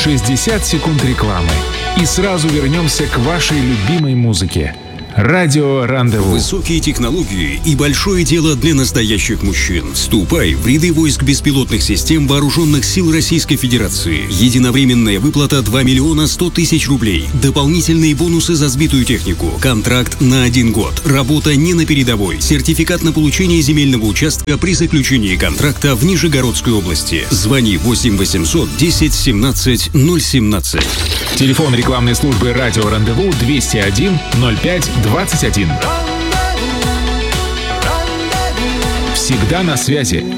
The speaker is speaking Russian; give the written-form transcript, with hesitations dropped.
60 секунд рекламы. И сразу вернемся к вашей любимой музыке. Радио Рандеву. Высокие технологии и большое дело для настоящих мужчин. Вступай в ряды войск беспилотных систем Вооруженных сил Российской Федерации. Единовременная выплата 2 миллиона 100 тысяч рублей. Дополнительные бонусы за сбитую технику. Контракт на 1 год. Работа не на передовой. Сертификат на получение земельного участка при заключении контракта в Нижегородской области. Звони 8 800 10 17 017. Телефон рекламной службы Радио Рандеву 201 05 21. Всегда на связи.